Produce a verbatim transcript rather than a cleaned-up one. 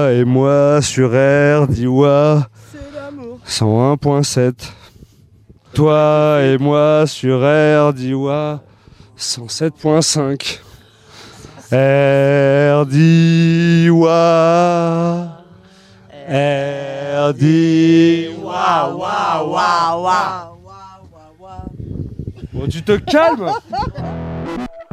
Toi et moi sur R D I W A C'est l'amour. cent un virgule sept. Toi et moi sur R D I W A cent sept virgule cinq. R D I W A R D I W A. Waouh, waouh, waouh. Bon, tu te calmes.